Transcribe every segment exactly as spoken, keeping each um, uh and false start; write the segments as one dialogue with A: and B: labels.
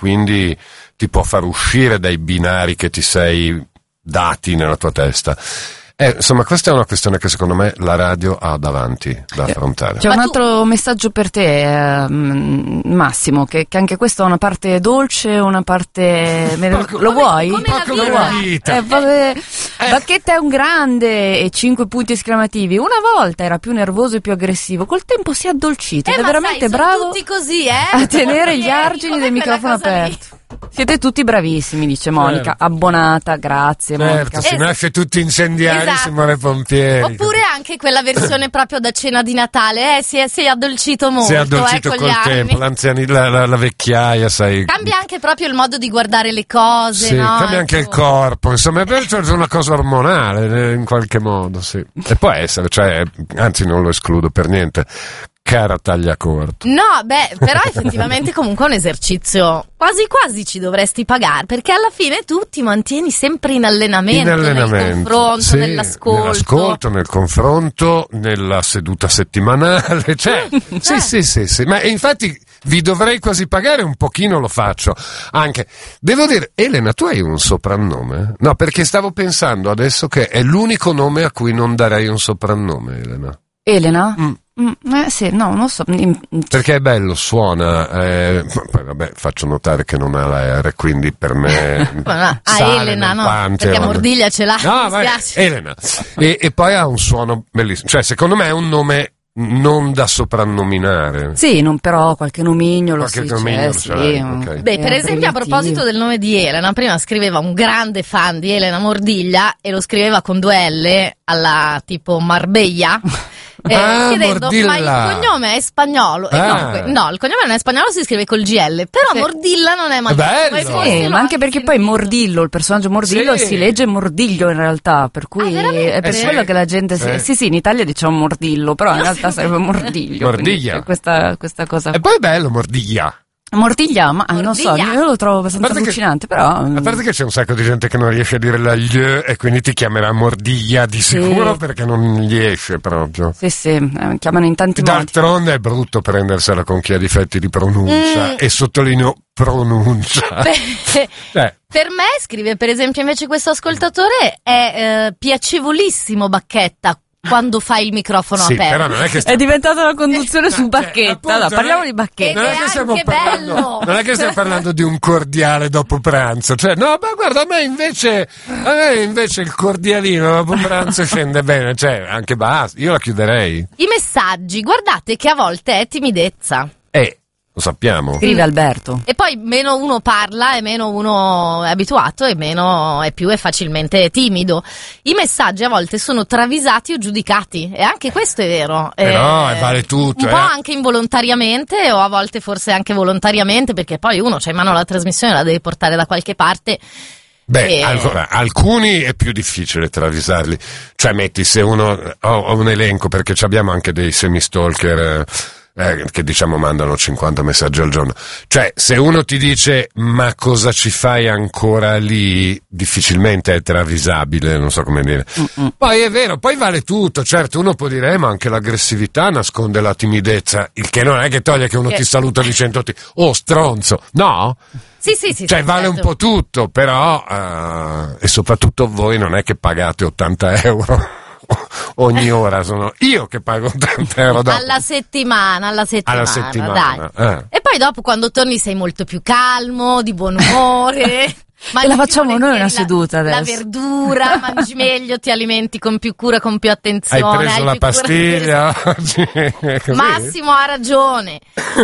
A: quindi ti può far uscire dai binari che ti sei dati nella tua testa. Eh, insomma, questa è una questione che secondo me la radio ha davanti da affrontare.
B: C'è un altro messaggio per te, eh, Massimo, che, che anche questo ha una parte dolce, una parte...
A: Poco,
B: lo vuoi?
A: Come la vita. La vita.
B: Eh, eh. Bacchetta è un grande e cinque punti esclamativi. Una volta era più nervoso e più aggressivo, col tempo si è addolcito
C: eh,
B: ed è
C: ma
B: veramente
C: sai,
B: bravo
C: sono tutti così, eh?
B: a tenere gli argini del microfono aperto. Siete tutti bravissimi, dice Monica, certo. Abbonata, grazie
A: certo,
B: Monica.
A: Si es- nasce tutti incendiari, esatto. Siamo pompieri.
C: Oppure anche quella versione proprio da cena di Natale, eh, si è, si è addolcito molto.
A: Si è addolcito
C: eh,
A: col tempo, l'anziani, la, la, la vecchiaia, sai.
C: Cambia anche proprio il modo di guardare le cose,
A: sì,
C: no?
A: Cambia anche il corpo, insomma, è una cosa ormonale in qualche modo, sì. E può essere, cioè, anzi non lo escludo per niente. Cara Tagliacorto.
C: No, beh, però effettivamente comunque è un esercizio quasi quasi ci dovresti pagare, perché alla fine tu ti mantieni sempre in allenamento,
A: in allenamento.
C: nel confronto,
A: sì,
C: nell'ascolto.
A: Nell'ascolto, nel confronto, nella seduta settimanale, cioè,
C: eh.
A: sì, sì, sì, sì, ma infatti vi dovrei quasi pagare, un pochino lo faccio, anche, devo dire, Elena, tu hai un soprannome? No, perché stavo pensando adesso che è l'unico nome a cui non darei un soprannome, Elena.
B: Elena?
A: Mm.
B: Mm, eh sì, no, non so.
A: Perché è bello, suona, eh, poi vabbè, faccio notare che non ha la R, quindi per me
C: ah, Elena, no,
A: Pantheon.
C: Perché Mordiglia ce l'ha,
A: no, vai, Elena. E, e poi ha un suono bellissimo, cioè secondo me è un nome non da soprannominare.
B: Sì, non però qualche nomignolo
A: qualche
B: sì,
A: nomignolo
B: c'è,
A: sì,
C: okay. Beh, per esempio a proposito del nome di Elena, prima scriveva un grande fan di Elena Mordiglia e lo scriveva con due L alla tipo Marbella. Eh,
A: ah,
C: chiedendo,
A: Mordilla.
C: ma il cognome è spagnolo?
A: Ah.
C: E no, no, il cognome non è spagnolo, si scrive col G L, però
B: sì.
C: Mordilla non è
A: bello.
B: Sì, ma anche perché poi Mordillo, il personaggio Mordillo
A: sì.
B: si legge Mordiglio in realtà, per cui
C: ah,
B: è per
A: eh,
B: quello
A: sì.
B: che la gente si...
A: Eh.
B: sì sì in Italia diciamo Mordillo, però in realtà sarebbe Mordiglio.
A: Mordiglia.
B: Questa, questa cosa.
A: E poi è bello Mordiglia.
B: Mordiglia, ma
C: Mordiglia.
B: non so, io lo trovo abbastanza allucinante,
A: che,
B: però...
A: A parte che c'è un sacco di gente che non riesce a dire la gli e quindi ti chiamerà Mordiglia di
B: sì.
A: sicuro perché non gli esce proprio.
B: Sì, sì, eh, chiamano in tanti
A: D'altronde modi. È brutto prendersela con chi ha difetti di pronuncia mm. e sottolineo pronuncia.
C: Beh,
A: eh.
C: Per me, scrive per esempio invece questo ascoltatore, è eh, piacevolissimo Bacchetta quando fai il microfono
A: sì,
C: aperto.
A: Però non è, che
B: sta... è diventata una conduzione su Bacchetta. Cioè, appunto, no, parliamo
A: è...
B: di Bacchetta.
A: Non è, che stiamo parlando,
C: bello.
A: non è che stiamo parlando di un cordiale dopo pranzo. Cioè, no, ma guarda, a me invece, a me invece il cordialino dopo pranzo scende bene. Cioè, anche basta. Io la chiuderei.
C: I messaggi, guardate che a volte è timidezza.
A: Eh. Lo sappiamo.
B: Scrive Alberto.
C: E poi meno uno parla e meno uno è abituato e meno è più è facilmente timido. I messaggi a volte sono travisati o giudicati e anche questo è vero.
A: Però
C: eh,
A: vale tutto.
C: Un po'
A: eh.
C: anche involontariamente o a volte forse anche volontariamente, perché poi uno c'ha in mano la trasmissione, la deve portare da qualche parte.
A: Beh,
C: e...
A: allora, alcuni è più difficile travisarli. Cioè, metti, se uno ho, ho un elenco, perché abbiamo anche dei semi-stalker Eh, che diciamo mandano cinquanta messaggi al giorno. Cioè, se uno ti dice ma cosa ci fai ancora lì, difficilmente è travisabile, non so come dire. Mm-mm. Poi è vero, poi vale tutto, certo, uno può dire eh, ma anche l'aggressività nasconde la timidezza, il che non è che toglie che uno che... ti saluta dicendoti oh stronzo, no?
C: Sì, sì, sì.
A: Cioè
C: sì,
A: vale
C: certo.
A: un po' tutto, però uh, e soprattutto voi non è che pagate ottanta euro ogni ora, sono io che pago ottanta euro dopo.
C: alla settimana alla settimana,
A: alla settimana
C: dai.
A: Eh.
C: E poi dopo quando torni sei molto più calmo, di buon umore.
B: E la facciamo noi una seduta
C: la,
B: adesso.
C: La verdura, mangi meglio, ti alimenti con più cura, con più attenzione.
A: Hai preso
C: hai
A: la
C: più
A: pastiglia oggi?
C: Massimo ha ragione.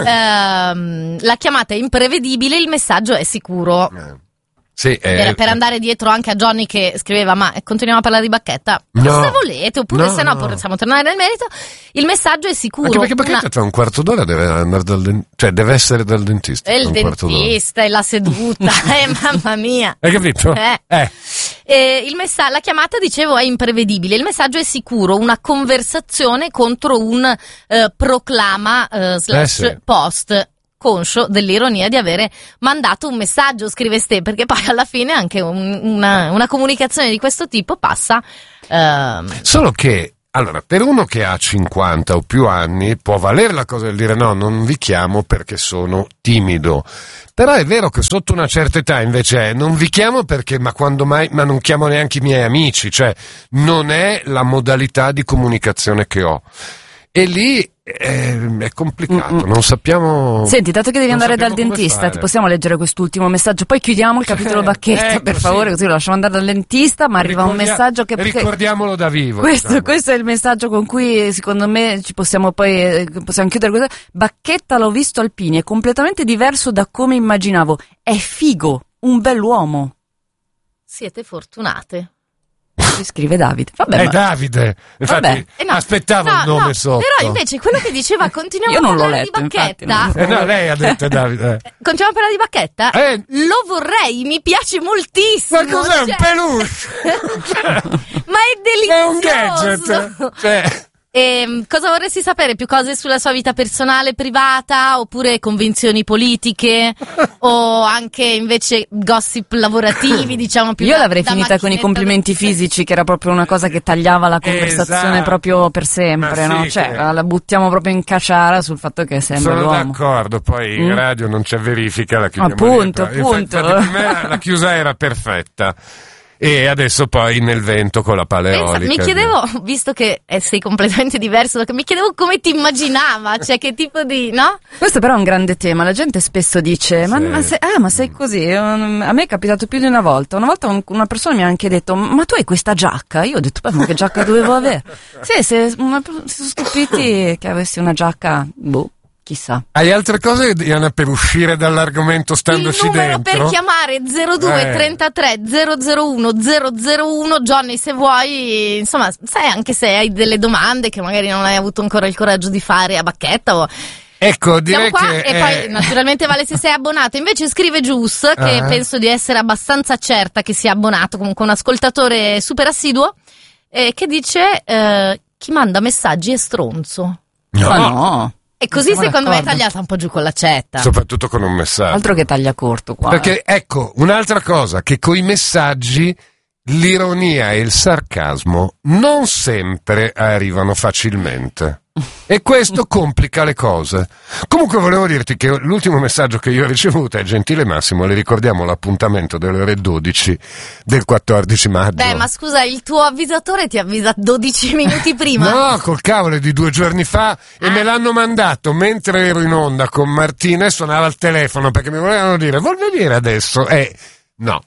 C: ehm, la chiamata è imprevedibile, il messaggio è sicuro.
A: Eh. Sì,
C: per,
A: eh,
C: per andare dietro anche a Johnny che scriveva ma continuiamo a parlare di Bacchetta,
A: no,
C: cosa volete, oppure
A: no,
C: se no,
A: no
C: possiamo tornare nel merito. Il messaggio è sicuro,
A: anche perché Bacchetta
C: una...
A: tra un quarto d'ora deve andare dal den- cioè deve essere dal dentista,
C: è il dentista e la seduta. eh, mamma mia,
A: hai capito?
C: Eh.
A: Eh.
C: Eh, il messa- la chiamata, dicevo, è imprevedibile, il messaggio è sicuro, una conversazione contro un eh, proclama eh, slash
A: eh sì.
C: post conscio dell'ironia di avere mandato un messaggio, scrive Ste, perché poi alla fine anche un, una, una comunicazione di questo tipo passa. Ehm...
A: Solo che allora, per uno che ha cinquanta o più anni può valere la cosa del dire no, non vi chiamo perché sono timido. Però è vero che sotto una certa età invece è non vi chiamo perché ma quando mai, ma non chiamo neanche i miei amici, cioè non è la modalità di comunicazione che ho. E lì è, è complicato, Mm-mm. non sappiamo.
B: Senti, dato che devi andare dal dentista, ti possiamo leggere quest'ultimo messaggio, poi chiudiamo il capitolo Bacchetta, ecco, per favore, sì. Così lo lasciamo andare dal dentista, ma arriva Ricordia- un messaggio che
A: ricordiamolo da vivo.
B: Questo,
A: diciamo.
B: questo è il messaggio con cui secondo me ci possiamo poi possiamo chiudere questo. Bacchetta l'ho visto Alpini, è completamente diverso da come immaginavo. È figo, un bell'uomo.
C: Siete fortunate.
B: Scrive Davide. Vabbè,
A: è
B: ma...
A: Davide. Infatti
C: eh no,
A: aspettavo
C: no,
A: il nome
C: no,
A: sotto.
C: Però invece quello che diceva continuiamo
B: Io non
C: a
B: l'ho
C: parlare
B: letto,
C: di Bacchetta.
B: infatti,
A: Eh no, lei ha detto Davide.
C: Eh. Continuiamo a parlare di Bacchetta?
A: Eh.
C: Lo vorrei, mi piace moltissimo.
A: Ma cos'è,
C: cioè...
A: un peluche?
C: Ma è delizioso.
A: È un gadget. Cioè...
C: E, cosa vorresti sapere? Più cose sulla sua vita personale, privata, oppure convinzioni politiche o anche invece gossip lavorativi, diciamo più
B: Io
C: da,
B: l'avrei
C: da
B: finita con i complimenti fisici, che era proprio una cosa che tagliava la conversazione
A: esatto.
B: proprio per sempre,
A: Ma
B: no?
A: sì,
B: Cioè,
A: che...
B: la buttiamo proprio in caciara sul fatto che sembra
A: Sono
B: l'uomo.
A: d'accordo, poi
B: Mm.
A: in radio non c'è verifica, la chiudiamo.
B: Appunto,
A: dentro.
B: appunto.
A: Infatti, per me la chiusa era perfetta. E adesso poi nel vento con la paleolica.
C: Pensa, mi chiedevo, visto che eh, sei completamente diverso, mi chiedevo come ti immaginava, cioè che tipo di, no?
B: Questo però è un grande tema, la gente spesso dice, ma,
A: Sì.
B: ma, sei, ah, ma sei così, a me è capitato più di una volta, una volta un, una persona mi ha anche detto, ma tu hai questa giacca? Io ho detto, beh, ma che giacca dovevo avere? Sì, se una, si sono stupiti che avessi una giacca, boh. Chissà.
A: Hai altre cose, Diana, per uscire dall'argomento standoci
C: Il numero
A: dentro?
C: per chiamare zero due
A: Eh.
C: trentatré zero zero uno zero zero uno. Johnny, se vuoi, insomma, sai, anche se hai delle domande che magari non hai avuto ancora il coraggio di fare a Bacchetta o...
A: Ecco, direi
C: Siamo qua
A: che
C: e
A: eh,
C: poi naturalmente vale se sei abbonato. Invece scrive Gius, che
A: Ah.
C: penso di essere abbastanza certa che sia abbonato, comunque un ascoltatore super assiduo, eh, che dice eh, chi manda messaggi è stronzo.
A: no,
B: Ma no.
C: E così
B: Siamo
C: secondo me è
B: d'accordo.
C: tagliata un po' giù con l'accetta.
A: soprattutto con un messaggio.
B: Altro che taglia corto qua.
A: Perché ecco, un'altra cosa, che coi messaggi l'ironia e il sarcasmo non sempre arrivano facilmente. E questo complica le cose. Comunque volevo dirti che l'ultimo messaggio che io ho ricevuto è: gentile Massimo, le ricordiamo l'appuntamento delle ore dodici del quattordici maggio.
C: Beh, ma scusa, il tuo avvisatore ti avvisa dodici minuti prima?
A: No, col cavolo, è di due giorni fa e
C: Ah.
A: me l'hanno mandato mentre ero in onda con Martina e suonava il telefono perché mi volevano dire vuol venire adesso? Eh, no.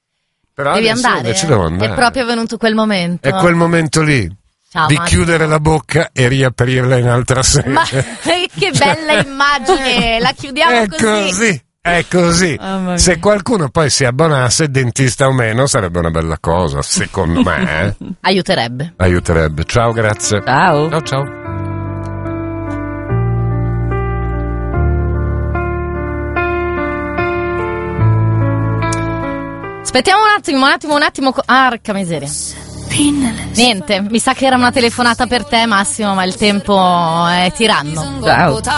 A: Però
C: Devi
A: adesso
C: andare?
A: invece devo andare.
C: È proprio venuto quel momento.
A: È quel momento lì.
C: Ciao,
A: di
C: Massimo.
A: chiudere la bocca e riaprirla in altra sede.
C: Ma che bella immagine, la chiudiamo
A: è
C: così.
A: così. È così.
B: Oh, mamma
A: Se
B: mia.
A: qualcuno poi si abbonasse, dentista o meno, sarebbe una bella cosa, secondo me. Eh?
C: Aiuterebbe.
A: Aiuterebbe. Ciao, grazie.
B: Ciao.
A: Ciao, ciao.
C: Aspettiamo un attimo, un attimo, un attimo. co- Arca miseria. Niente, mi sa che era una telefonata per te, Massimo, ma il tempo è tiranno.
B: Ciao.